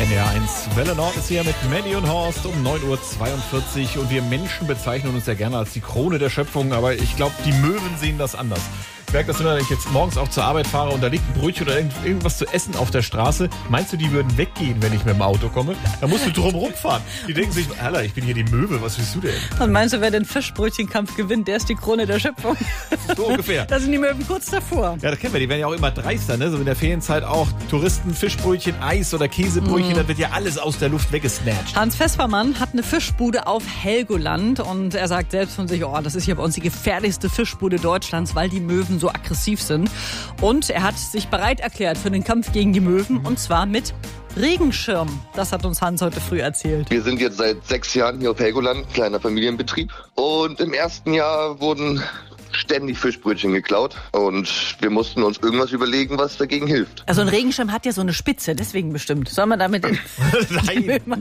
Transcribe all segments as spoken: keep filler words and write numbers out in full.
N D R eins Welle Nord ist hier mit Mandy und Horst um neun Uhr zweiundvierzig und wir Menschen bezeichnen uns ja gerne als die Krone der Schöpfung, aber ich glaube, die Möwen sehen das anders. Ich merke das immer, wenn ich jetzt morgens auch zur Arbeit fahre und da liegt ein Brötchen oder irgendwas zu essen auf der Straße. Meinst du, die würden weggehen, wenn ich mit dem Auto komme? Da musst du drum rumfahren. Die denken sich, Alter, ich bin hier die Möwe, was willst du denn? Und meinst du, wer den Fischbrötchenkampf gewinnt, der ist die Krone der Schöpfung? So ungefähr. Da sind die Möwen kurz davor. Ja, das kennen wir, die werden ja auch immer dreister, ne? So in der Ferienzeit auch Touristen, Fischbrötchen, Eis oder Käsebrötchen, mm. da wird ja alles aus der Luft weggesnatcht. Hans Vespermann hat eine Fischbude auf Helgoland und er sagt selbst von sich, oh, das ist hier bei uns die gefährlichste Fischbude Deutschlands, weil die Möwen so aggressiv sind. Und er hat sich bereit erklärt für den Kampf gegen die Möwen und zwar mit Regenschirm. Das hat uns Hans heute früh erzählt. Wir sind jetzt seit sechs Jahren hier auf Helgoland, kleiner Familienbetrieb. Und im ersten Jahr wurden ständig Fischbrötchen geklaut und wir mussten uns irgendwas überlegen, was dagegen hilft. Also ein Regenschirm hat ja so eine Spitze, deswegen bestimmt. Soll man damit den Nein.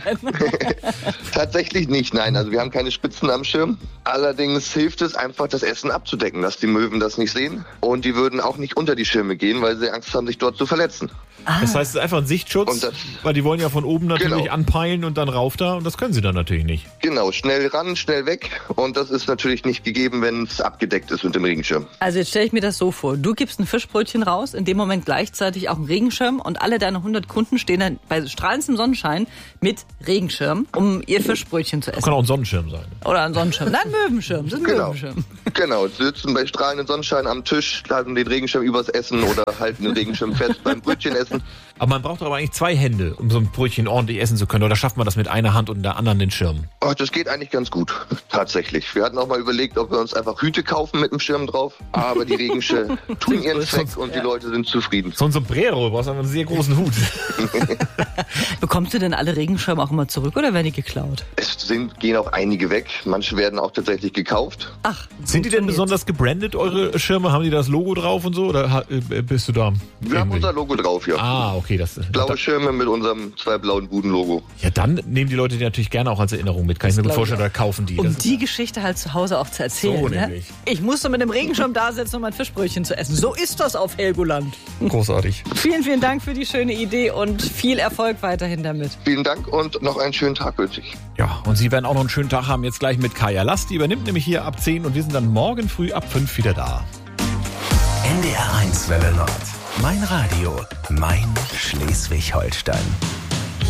Tatsächlich nicht, nein. Also wir haben keine Spitzen am Schirm. Allerdings hilft es einfach, das Essen abzudecken, dass die Möwen das nicht sehen. Und die würden auch nicht unter die Schirme gehen, weil sie Angst haben, sich dort zu verletzen. Ah. Das heißt, es ist einfach ein Sichtschutz, das, weil die wollen ja von oben natürlich genau. anpeilen und dann rauf da und das können sie dann natürlich nicht. Genau, schnell ran, schnell weg und das ist natürlich nicht gegeben, wenn es abgedeckt ist mit dem Regenschirm. Also jetzt stelle ich mir das so vor, du gibst ein Fischbrötchen raus, in dem Moment gleichzeitig auch einen Regenschirm und alle deine hundert Kunden stehen dann bei strahlendem Sonnenschein mit Regenschirm, um ihr Fischbrötchen zu essen. Das kann auch ein Sonnenschirm sein. Oder ein Sonnenschirm, nein, Möwenschirm, das ist ein genau. Möwenschirm. Genau, sie sitzen bei strahlendem Sonnenschein am Tisch, halten den Regenschirm übers Essen oder halten den Regenschirm fest beim Brötchen essen. Aber man braucht aber eigentlich zwei Hände, um so ein Brötchen ordentlich essen zu können. Oder schafft man das mit einer Hand und in der anderen den Schirm? Oh, das geht eigentlich ganz gut, tatsächlich. Wir hatten auch mal überlegt, ob wir uns einfach Hüte kaufen mit dem Schirm drauf. Aber die Regenschirme tun ihren Zweck und die Leute sind zufrieden. So ein Sombrero, du brauchst einfach einen sehr großen Hut. Bekommst du denn alle Regenschirme auch immer zurück oder werden die geklaut? Es sind, gehen auch einige weg. Manche werden auch tatsächlich gekauft. Ach, sind die denn besonders gebrandet, eure Schirme? Haben die das Logo drauf und so? Oder bist du da? Wir irgendwie? haben unser Logo drauf, ja. Ah, okay. Das, Blaue das, Schirme mit unserem zwei blauen Buden-Logo. Ja, dann nehmen die Leute die natürlich gerne auch als Erinnerung mit. Kann ich mir gut vorstellen, oder kaufen die. Um das die Geschichte halt zu Hause auch zu erzählen. So ne? nämlich. Ich musste mit dem Regenschirm da sitzen, um mein Fischbrötchen zu essen. So ist das auf Helgoland. Großartig. Vielen, vielen Dank für die schöne Idee und viel Erfolg weiterhin damit. Vielen Dank und noch einen schönen Tag wünsche ich. Ja, und Sie werden auch noch einen schönen Tag haben jetzt gleich mit Kaya Last. Die übernimmt nämlich hier ab zehn und wir sind dann morgen früh ab fünf wieder da. N D R eins Welle Nord. Mein Radio. Mein Schleswig-Holstein.